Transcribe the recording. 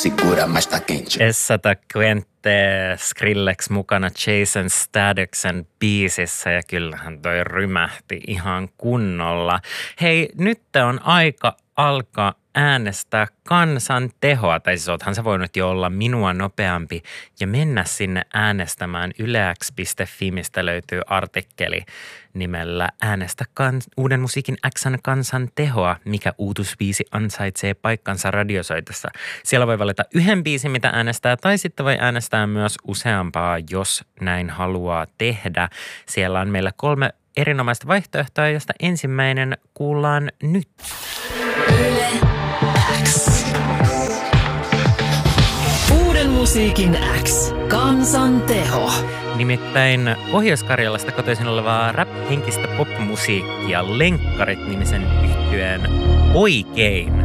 segura mais tá quente. Essata Quente Skrillex mukana Jason Stathaksen biisissä ja kyllähän toi rymähti ihan kunnolla. Hei, nyt on aika alkaa äänestää kansan tehoa, tai siis oothan sä voinut jo olla minua nopeampi ja mennä sinne äänestämään ylex.fi, mistä löytyy artikkeli nimellä Äänestä uuden musiikin X:n kansan tehoa, mikä uutusbiisi ansaitsee paikkansa radiosoitossa. Siellä voi valita yhden biisin, mitä äänestää, tai sitten voi äänestää myös useampaa, jos näin haluaa tehdä. Siellä on meillä 3 erinomaista vaihtoehtoa, josta ensimmäinen kuullaan nyt. Yle X. Uuden musiikin X. Kansan teho. Nimittäin Pohjois-Karjalasta kotoisin olevaa rap-henkistä popmusiikkia Lenkkarit-nimisen yhtyeen Oikein